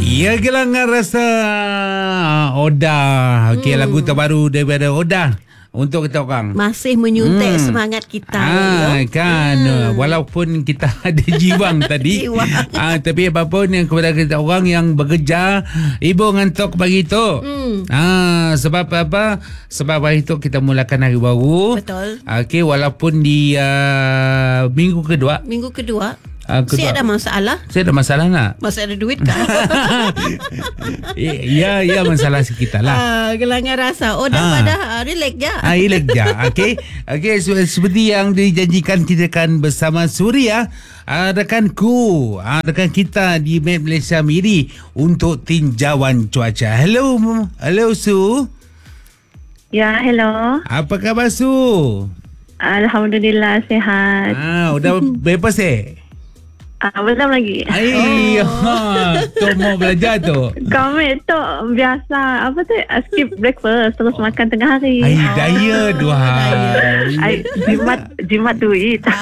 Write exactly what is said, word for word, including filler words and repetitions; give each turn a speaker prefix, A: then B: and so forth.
A: Ya, Gelangan Rasa Oda. Okey, hmm. lagu terbaru daripada Oda untuk kita orang.
B: Masih menyuntik hmm. semangat kita.
A: Ah, ya? Kan. Hmm. Walaupun kita ada jiwang tadi. Jiwang. Ah, tapi apapun yang kepada kita orang yang bekerja, ibu ngantuk pagi tu. Hmm. Ah, sebab apa? Sebab hari tu kita mulakan hari baru.
B: Betul.
A: Okey, walaupun di uh, minggu kedua.
B: Minggu kedua.
A: Uh,
B: saya ada masalah.
A: Saya ada masalah nak?
B: Masih ada duit kan?
A: Ya, ya masalah sekitar lah.
B: Uh, gelangan rasa. Oh, dah ah. pada uh, relax je.
A: Ah, relax je. Okey. Okey, seperti yang dijanjikan kita akan bersama Suria, uh, rekanku, uh, rekan kita di Met Malaysia Miri untuk tinjauan cuaca. Hello, hello Su.
C: Ya, hello.
A: Apa khabar Su?
C: Alhamdulillah sihat.
A: Ah, udah bebas eh?
C: Ah, belum lagi.
A: Ay, oh. Tu mau belajar tu.
C: Kami tu biasa apa tu skip breakfast terus oh. makan tengah hari.
A: Ay, daya dua hari.
C: Ay, jimat jimat duit.